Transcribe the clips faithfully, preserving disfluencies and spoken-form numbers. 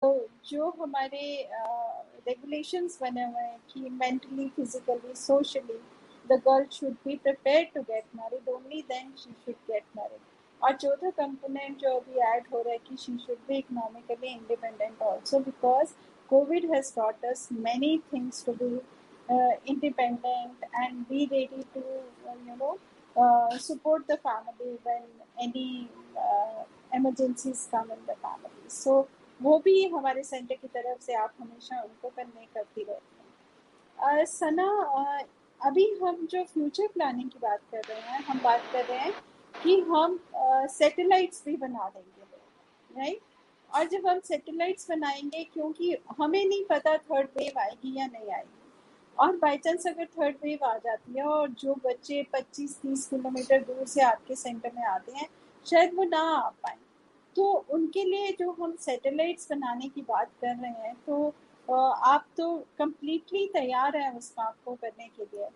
जो हमारे रेगुलेशंस बने हुए हैं कि mentally, physically, socially the girl should be prepared to get married, only then she should get married. और चौथा कंपोनेंट जो अभी ऐड हो रहा है कि she should be economically independent also, because Covid has taught us many things to be uh, independent and be ready to uh, you know uh, support the family when any uh, emergencies come in the family. So वो भी हमारे centre की तरफ से आप हमेशा उनको convey करती रहती हैं. uh, सना, uh, अभी हम जो फ्यूचर प्लानिंग की बात कर रहे हैं, हम बात कर रहे हैं कि हम सैटेलाइट्स uh, भी बना देंगे, राइट? और जब हम सैटेलाइट्स बनाएंगे, क्योंकि हमें नहीं पता थर्ड वेव आएगी या नहीं आएगी, और बाई चांस अगर थर्ड वेव आ जाती है और जो बच्चे पच्चीस तीस किलोमीटर दूर से आपके सेंटर में आते हैं, शायद वो ना आ पाए, तो उनके लिए जो हम सैटेलाइट्स बनाने की बात कर रहे हैं, तो आप तो कम्प्लीटली तैयार हैं उस काम को करने के लिए.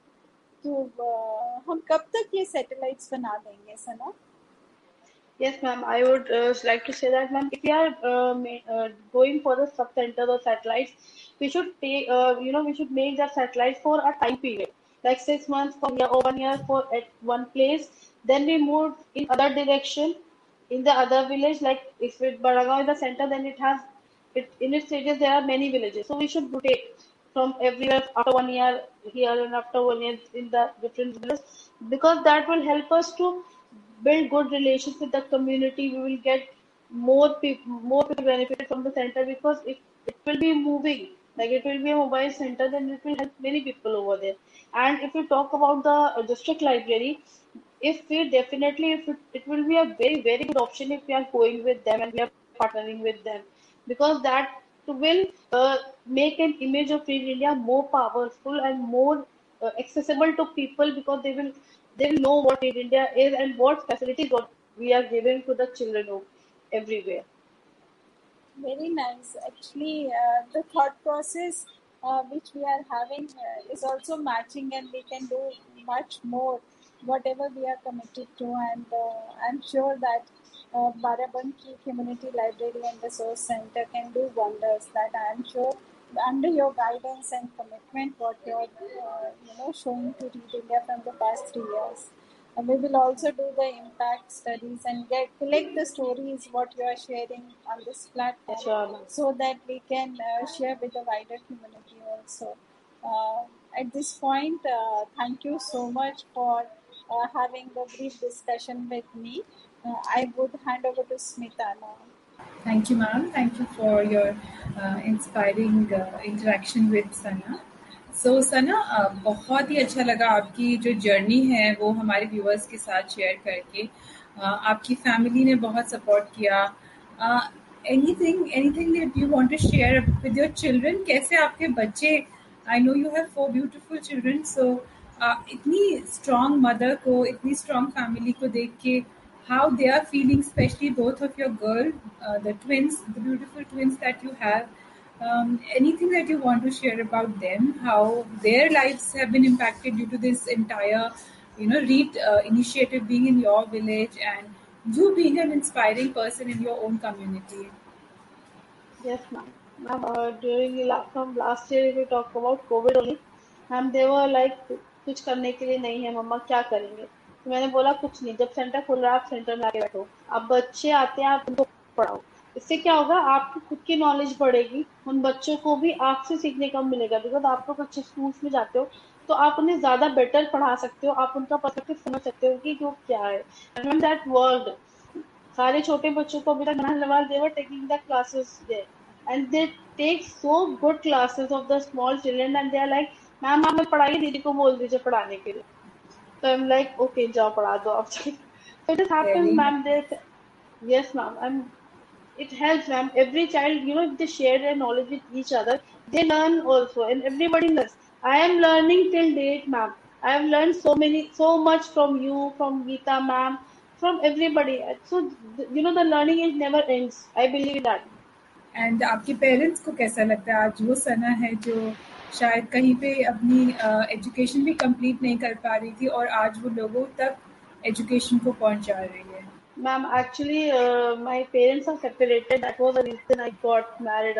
तो हम कब तक ये सैटेलाइट्स बना देंगे, सना? Yes, ma'am. I would uh, like to say that, ma'am, if we are uh, ma- uh, going for the sub center or satellites, we should take, uh, you know, we should make that satellite for a time period, like six months for year or one year for at one place. Then we move in other direction, in the other village. Like if it Baragaon is the center, then it has it in its stages there are many villages. So we should rotate from everywhere after one year here and after one year in the different villages, because that will help us to build good relations with the community. We will get more people, more people benefit from the center, because if it will be moving, like it will be a mobile center, then it will help many people over there. And if we talk about the uh, district library, if we definitely, if it, it will be a very, very good option if we are going with them and we are partnering with them, because that will uh, make an image of Free India more powerful and more uh, accessible to people, because they will they will know what Free India is and what facilities what we are giving to the children of everywhere. Very nice. Actually, uh, the thought process uh, which we are having uh, is also matching, and we can do much more whatever we are committed to. And uh, I'm sure that uh, Barabanki Community Library and Resource Center can do wonders. That I'm sure under your guidance and commitment, what you're uh, you know showing to Read India from the past three years. And we will also do the impact studies and get collect the stories what you are sharing on this platform, Sure. so that we can uh, share with the wider community also. Uh, at this point, uh, thank you so much for uh, having the brief discussion with me. Uh, I would hand over to Smita now. Thank you, ma'am. Thank you for your uh, inspiring uh, interaction with Sana. So so, Sana uh, बहुत ही अच्छा लगा आपकी जो journey है वो हमारे viewers के साथ शेयर करके. uh, आपकी फैमिली ने बहुत सपोर्ट किया. Anything anything that you want to share with your children? कैसे आपके बच्चे, I know you have four beautiful children, सो इतनी स्ट्रॉन्ग मदर को, इतनी स्ट्रॉन्ग फैमिली को देख के, how they are feeling, especially both of your girl, uh, the twins, the beautiful twins that you have. Um, anything that you want to share about them, how their lives have been impacted due to this entire, you know, Read uh, initiative being in your village, and you being an inspiring person in your own community? Yes, ma'am. Ma'am, uh, during the la- from last year, if we talk about COVID only, ma'am, they were like कुछ करने के लिए नहीं है मम्मा, क्या करेंगे? तो मैंने बोला कुछ नहीं, जब सेंटर खुल रहा है आप सेंटर में आके बैठो, अब बच्चे आते हैं आप उनको पढ़ाओ. इससे क्या होगा, आपकी खुद की नॉलेज बढ़ेगी, उन बच्चों को भी आपसे सीखने का मिलेगा, बिकॉज आप लोग अच्छे स्कूल्स में जाते हो तो आप उन्हें ज्यादा बेटर पढ़ा सकते हो, आप उनका पर्सपेक्टिव समझ सकते हो कि वो क्या है. एंड दैट वर्ल्ड सारे छोटे बच्चों को अभी तक नहलवाल दे were taking the classes there and they take so good classes of the small children and they are like ma'am आप पढ़ाइए, दीदी को बोल दीजिए पढ़ाने के लिए. तो आई एम लाइक ओके जाओ पढ़ा दो आप. So it has happened, Very ma'am. That yes, ma'am. I'm. It helps, ma'am. Every child, you know, if they share their knowledge with each other, they learn also, and everybody learns. I am learning till date, ma'am. I have learned so many, so much from you, from Geeta, ma'am, from everybody. So you know, the learning is never ends. I believe that. And आपके parents को कैसा लगता है आज वो सना है जो शायद कहीं पे अपनी एजुकेशन uh, भी कंप्लीट नहीं कर पा रही थी और आज वो लोगों तक एजुकेशन को पहुंचा रही है? Ma'am, actually, uh, my parents are separated. That was the reason I got married